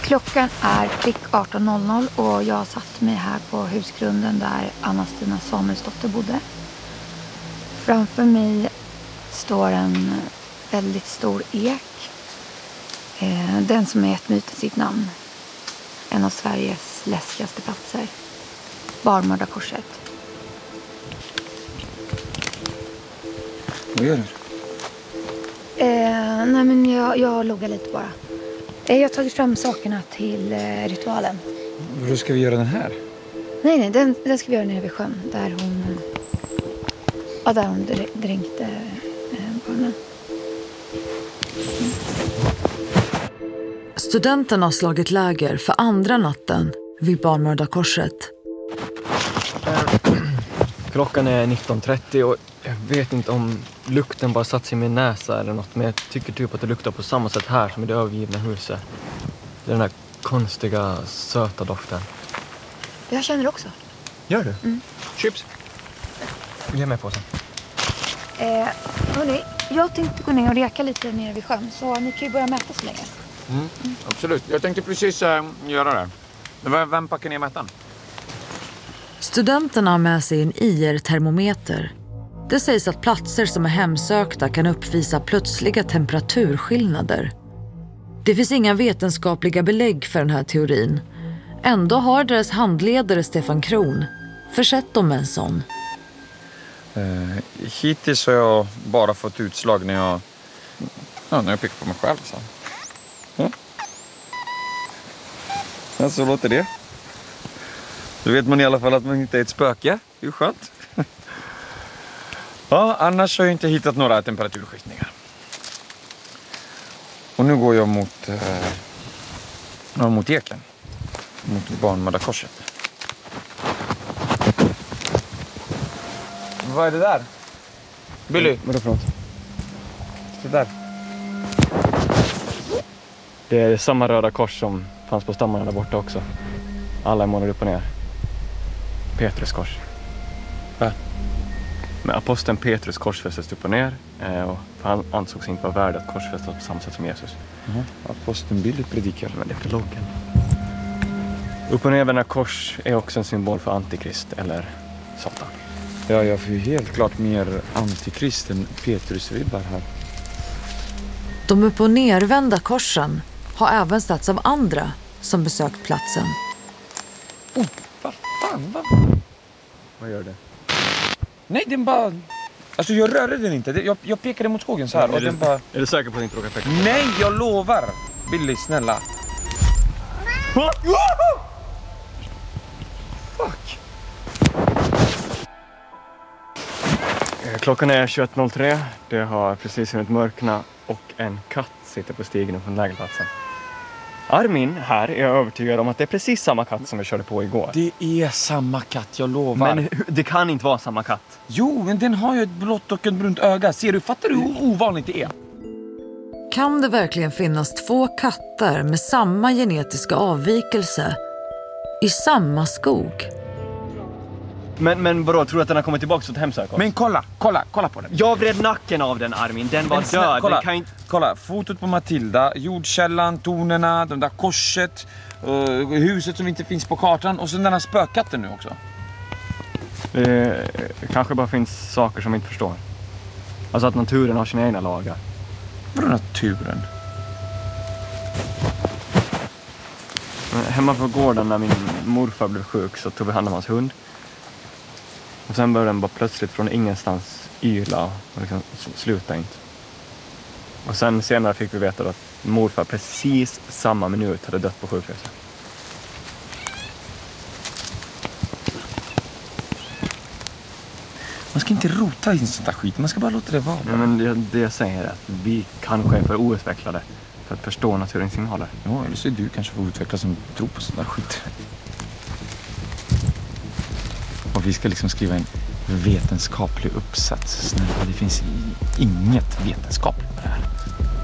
Klockan är prick 18.00 och jag har satt mig här på husgrunden där Anna-Stina Samuelsdotter bodde. Framför mig står en väldigt stor ek. Den som har gett myten sitt namn. En av Sveriges läskigaste platser. Barmördarkorset. Vad gör du? Nej men jag loggar lite bara. Jag har tagit fram sakerna till ritualen. Hur ska vi göra den här? Nej, den ska vi göra nere vid sjön. Där hon dränkte barnen. Studenterna har slagit läger för andra natten vid Barmördarkorset. Klockan är 19.30 och jag vet inte om lukten bara satt sig i min näsa eller något. Men jag tycker typ att det luktar på samma sätt här som i det övergivna huset. Det är den här konstiga, söta doften. Jag känner också. Gör du? Mm. Chips. Ge mig påsen. Hörrni, jag tänkte gå ner och reka lite nere vid sjön. Så ni kan ju börja mäta så länge. Absolut. Jag tänkte precis göra det. Vem packar ner mätaren? Studenterna har med sig en IR-termometer. Det sägs att platser som är hemsökta kan uppvisa plötsliga temperaturskillnader. Det finns inga vetenskapliga belägg för den här teorin. Ändå har deras handledare Stefan Kron försett dem med en sån. Hittills har jag bara fått utslag när jag pickar på mig själv. Så. Ja, så låter det. Då vet man i alla fall att man inte är ett spöke. Det är ju skönt. Ja, annars har jag inte hittat några temperaturskiftningar. Och nu går jag mot eken. Mot Barmördarkorset. Vad är det där? Billy? Vadå för något? Det där. Det är samma röda kors som fanns på stammarna där borta också. Alla är målade upp och ner. Petrus kors. Va? Men aposteln Petrus korsfästes upp och ner. Och han ansågs inte vara värd att korsfästas på samma sätt som Jesus. Aposteln Billy predikar. Men det är prologen. Upp och nervända kors är också en symbol för antikrist eller Satan. Ja, jag får ju helt klart mer antikrist än Petrus-vibbar här. De upp- och nervända korsen har även satts av andra som besökt platsen. Vad fan? Vad gör det? Nej, den bara... Alltså jag rörde den inte. Jag pekade mot skogen så här och den bara... Är du säker på att inte råkar peka? Nej, jag lovar! Billy, snälla. Fuck! Klockan är 21.03. Det har precis hunnit mörkna och en katt sitter på stigen från lägerplatsen. Armin här är jag övertygad om att det är precis samma katt som vi körde på igår. Det är samma katt, jag lovar. Men det kan inte vara samma katt. Jo, men den har ju ett blått och ett brunt öga. Ser du, fattar du hur ovanligt det är? Kan det verkligen finnas två katter med samma genetiska avvikelse i samma skog? Men vadå, tror du att den har kommit tillbaka och hemsökt oss? Men kolla på den. Jag vred nacken av den, Armin. Den var död. Kolla, den kan inte... kolla, fotot på Matilda, jordkällan, tonerna, de där korset, huset som inte finns på kartan och så den här spökkatten nu också. Det kanske bara finns saker som vi inte förstår. Alltså att naturen har sina egna lagar. Vadå naturen? Hemma på gården när min morfar blev sjuk så tog vi hand om hans hund. Och sen började den bara plötsligt från ingenstans yla och liksom sluta inte. Och sen senare fick vi veta att morfar precis samma minut hade dött på sjukhuset. Man ska inte rota i sånt där skit, man ska bara låta det vara. Ja, men det jag säger är att vi kanske är för outvecklade för att förstå naturens signaler. Ja, eller så är du kanske för outvecklad som tror på sånt där skit. Och vi ska liksom skriva en vetenskaplig uppsats. Snälla, det finns inget vetenskapligt med det här.